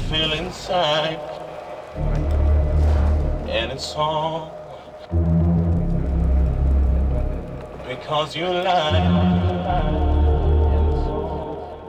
feel inside, and it's all because you lie.